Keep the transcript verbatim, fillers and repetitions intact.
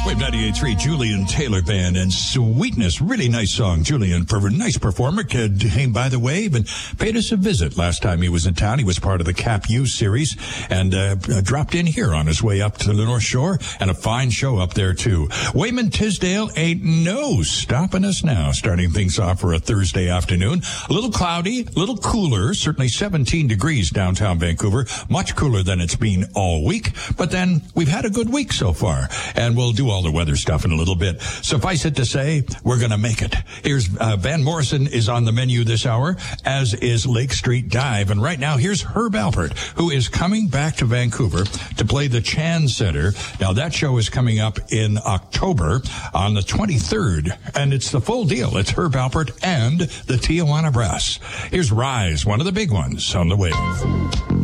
Wave ninety-eight point three, Julian Taylor Band and Sweetness. Really nice song. Julian, for a nice performer, came by the Wave and paid us a visit last time he was in town. He was part of the Cap U series and uh, dropped in here on his way up to the North Shore, and a fine show up there, too. Wayman Tisdale ain't no stopping us now, starting things off for a Thursday afternoon. A little cloudy, a little cooler, certainly seventeen degrees downtown Vancouver, much cooler than it's been all week, but then we've had a good week so far, and we'll do all the weather stuff in a little bit. Suffice it to say, we're going to make it. Here's uh, Van Morrison is on the menu this hour, as is Lake Street Dive. And right now, here's Herb Alpert, who is coming back to Vancouver to play the Chan Center. Now, that show is coming up in October on the twenty-third, and it's the full deal. It's Herb Alpert and the Tijuana Brass. Here's Rise, one of the big ones on the Wave.